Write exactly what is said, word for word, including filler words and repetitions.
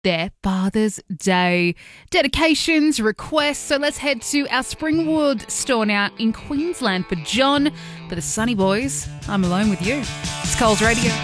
their Father's Day. Dedications, requests. So let's head to our Springwood store now in Queensland for John. For the Sunny Boys, I'm Alone With You. It's Coles Radio.